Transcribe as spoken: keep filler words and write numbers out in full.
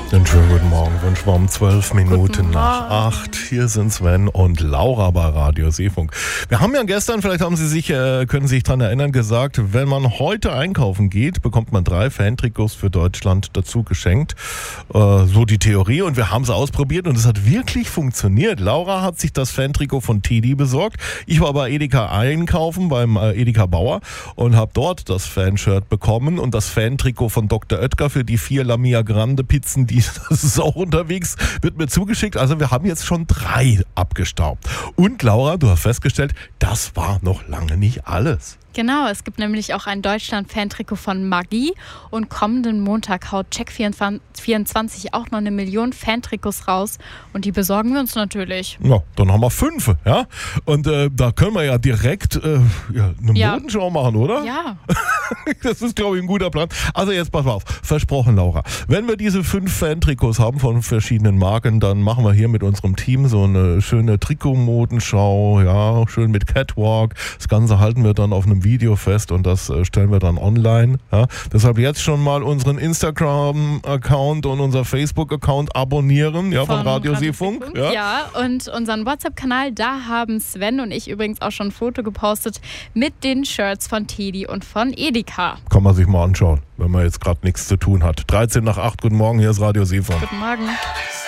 Den schönen guten Morgen. Wünschen wir um zwölf Minuten nach acht. Hier sind Sven und Laura bei Radio Seefunk. Wir haben ja gestern, vielleicht haben Sie sich, äh, können Sie sich daran erinnern, gesagt, wenn man heute einkaufen geht, bekommt man drei Fantrikots für Deutschland dazu geschenkt. Äh, so die Theorie, und wir haben es ausprobiert und es hat wirklich funktioniert. Laura hat sich das Fantrikot von Tidi besorgt. Ich war bei Edeka einkaufen, beim äh, Edeka Bauer, und habe dort das Fanshirt bekommen und das Fantrikot von Doktor Oetker für die vier La Mia Grande Pizzen, die das ist auch unterwegs, wird mir zugeschickt. Also wir haben jetzt schon drei abgestaubt. Und Laura, du hast festgestellt, das war noch lange nicht alles. Genau, es gibt nämlich auch ein Deutschland-Fan-Trikot von Maggi und kommenden Montag haut Check vierundzwanzig auch noch eine Million Fan-Trikots raus und die besorgen wir uns natürlich. Ja, dann haben wir fünf, ja? Und äh, da können wir ja direkt äh, ja, eine Ja. Modenschau machen, oder? Ja, Das ist, glaube ich, ein guter Plan. Also jetzt pass mal auf, versprochen, Laura. Wenn wir diese fünf Fan-Trikots haben von verschiedenen Marken, dann machen wir hier mit unserem Team so eine schöne Trikot-Modenschau, ja, schön mit Catwalk. Das Ganze halten wir dann auf einem Video fest und das äh, stellen wir dann online. Ja. Deshalb jetzt schon mal unseren Instagram-Account und unser Facebook-Account abonnieren, ja, von, Radio Seefunk. Ja. ja, und unseren WhatsApp-Kanal, da haben Sven und ich übrigens auch schon ein Foto gepostet mit den Shirts von Tidi und von Edeka. Kann man sich mal anschauen, wenn man jetzt gerade nichts zu tun hat. dreizehn nach acht, guten Morgen, hier ist Radio Seefunk. Guten Morgen.